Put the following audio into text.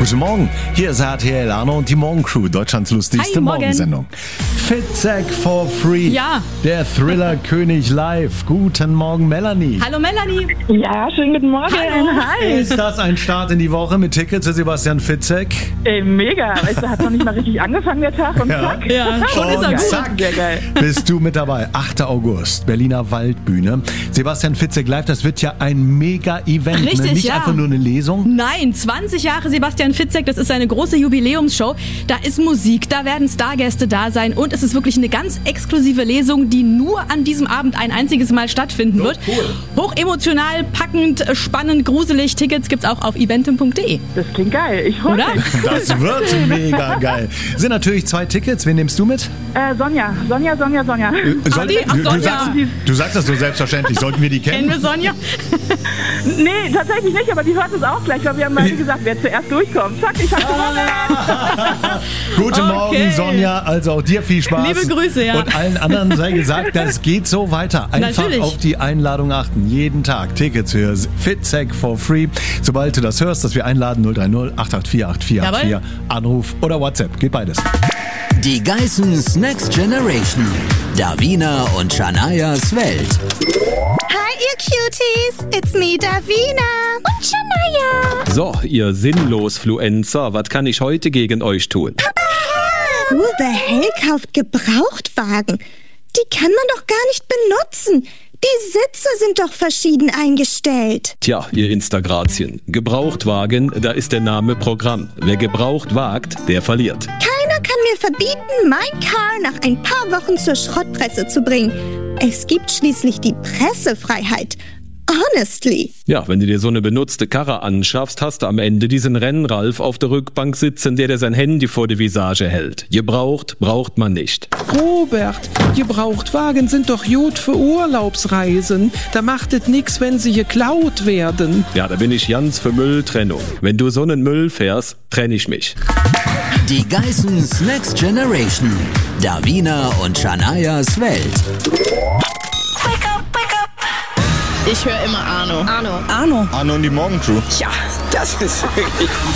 Guten Morgen, hier ist RTL Arno und die Morgencrew, Deutschlands lustigste Morgensendung. Fitzek for free. Ja. Der Thriller-König live. Guten Morgen, Melanie. Hallo Melanie. Ja, schönen guten Morgen. Hallo. Hi. Ist das ein Start in die Woche mit Tickets für Sebastian Fitzek? Mega. Weißt du, hat noch nicht mal richtig angefangen, der Tag. Und zack. Ja, schon ist er Und gut. zack, Sehr geil. bist du mit dabei. 8. August, Berliner Waldbühne. Sebastian Fitzek live, das wird ja ein Mega-Event. Richtig, Nicht ja. einfach nur eine Lesung. Nein, 20 Jahre Sebastian Fitzek, das ist seine große Jubiläumsshow. Da ist Musik, da werden Stargäste da sein und es ist wirklich eine ganz exklusive Lesung, die nur an diesem Abend ein einziges Mal stattfinden wird. Cool. Hochemotional, packend, spannend, gruselig. Tickets gibt's auch auf eventim.de. Das klingt geil. Ich freue Oder? mich. Das wird mega geil. Sind natürlich 2 Tickets. Wen nimmst du mit? Sonja. Du sagst das so selbstverständlich. Sollten wir die Kennen kennen? wir Sonja? Nee, tatsächlich nicht, aber die hört es auch gleich, weil wir haben beide gesagt, wer zuerst durchkommt. Zack, ich hab gewonnen. Guten Okay. Morgen, Sonja. Also auch dir viel Spaß. Liebe Grüße, ja. Und allen anderen sei gesagt, das geht so weiter. Einfach Natürlich. auf die Einladung achten. Jeden Tag Tickets für Fitzek for free. Sobald du das hörst, dass wir einladen, 030 884 8484. Jawohl. Anruf oder WhatsApp. Geht beides. Die Geissens Next Generation. Davina und Shanayas Welt. Hi, ihr Cuties! It's me, Davina und Shanaya. So, ihr Sinnlosfluencer, was kann ich heute gegen euch tun? Who the hell kauft Gebrauchtwagen? Die kann man doch gar nicht benutzen. Die Sitze sind doch verschieden eingestellt. Tja, ihr Instagrazien. Gebrauchtwagen, da ist der Name Programm. Wer gebraucht wagt, der verliert. Keiner kann mir verbieten, mein Car nach ein paar Wochen zur Schrottpresse zu bringen. Es gibt schließlich die Pressefreiheit. Honestly. Ja, wenn du dir so eine benutzte Karre anschaffst, hast du am Ende diesen Rennralf auf der Rückbank sitzen, der dir sein Handy vor die Visage hält. Gebraucht braucht man nicht. Robert, Gebrauchtwagen sind doch gut für Urlaubsreisen. Da macht es nix, wenn sie geklaut werden. Ja, da bin ich ganz für Mülltrennung. Wenn du so einen Müll fährst, trenne ich mich. Die Geissens Next Generation. Davina und Shanayas Welt. Ich höre immer Arno. Arno und die Morgencrew. Ja, das ist wirklich